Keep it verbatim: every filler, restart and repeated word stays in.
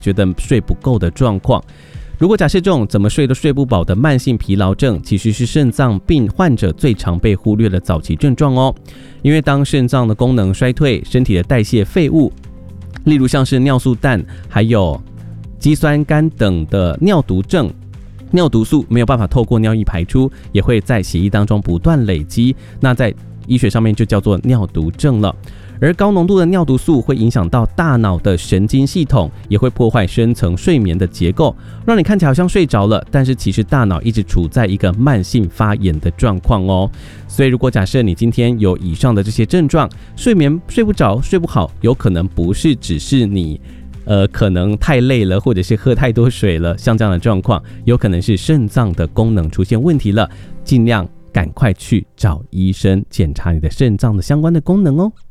觉得睡不够的状况。如果假设这种怎么睡都睡不饱的慢性疲劳症，其实是肾脏病患者最常被忽略的早期症状哦。因为当肾脏的功能衰退，身体的代谢废物，例如像是尿素氮还有肌酸酐等的尿毒症，尿毒素没有办法透过尿液排出，也会在血液当中不断累积，那在医学上面就叫做尿毒症了。而高浓度的尿毒素会影响到大脑的神经系统，也会破坏深层睡眠的结构，让你看起来好像睡着了，但是其实大脑一直处在一个慢性发炎的状况哦。所以如果假设你今天有以上的这些症状，睡眠睡不着睡不好，有可能不是只是你呃，可能太累了，或者是喝太多水了，像这样的状况，有可能是肾脏的功能出现问题了，尽量赶快去找医生检查你的肾脏的相关的功能哦。